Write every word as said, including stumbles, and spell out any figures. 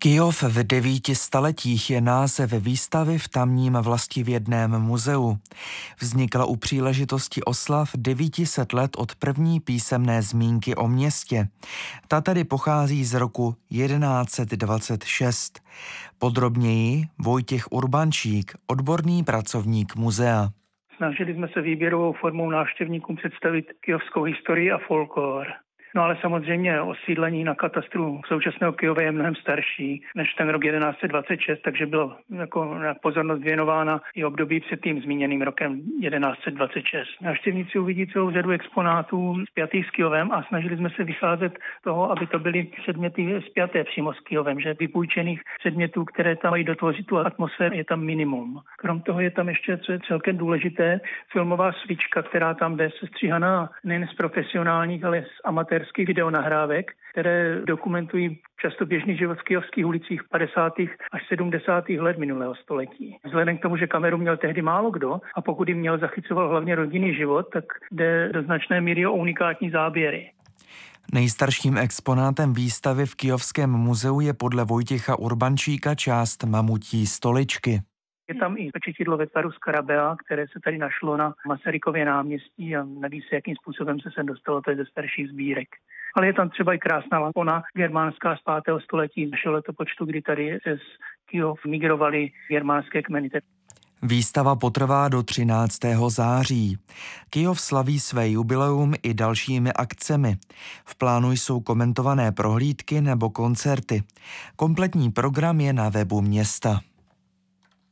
Kyjov v devíti staletích je název výstavy v tamním vlastivědném muzeu. Vznikla u příležitosti oslav devět set let od první písemné zmínky o městě. Ta tedy pochází z roku jedenáct set dvacet šest. Podrobněji Vojtěch Urbančík, odborný pracovník muzea. Snažili jsme se výběrovou formou návštěvníkům představit kyjovskou historii a folklor. No ale samozřejmě osídlení na katastru současného Kyjova je mnohem starší než ten rok jedenáct set dvacet šest, takže bylo jako pozornost věnována i období před tím zmíněným rokem jedenáct set dvacet šest. Návštěvníci uvidí celou řadu exponátů spjatých s Kyjovem a snažili jsme se vycházet toho, aby to byly předměty spjaté přímo s Kyjovem, že vypůjčených předmětů, které tam mají dotvořit tu atmosféru, je tam minimum. Krom toho je tam ještě, co je celkem důležité, filmová svíčka, která tam jde sestříhaná nejen z profesionálních, ale z amatérských videonahrávek, které dokumentují často běžný život v kyjovských ulicích padesátých až sedmdesátých let minulého století. Vzhledem k tomu, že kameru měl tehdy málo kdo a pokud jim měl, zachycoval hlavně rodinný život, tak jde do značné míry o unikátní záběry. Nejstarším exponátem výstavy v Kyjovském muzeu je podle Vojtěcha Urbančíka část mamutí stoličky. Je tam i četidlo ve tvaru skarabea, které se tady našlo na Masarykově náměstí a neví se, jakým způsobem se sem dostalo, to je ze starších sbírek. Ale je tam třeba i krásná lampona germánská z pátého století, našeho letopočtu, kdy tady z Kyjov migrovali germánské kmeny. Výstava potrvá do třináctého září. Kyjov slaví své jubileum i dalšími akcemi. V plánu jsou komentované prohlídky nebo koncerty. Kompletní program je na webu města.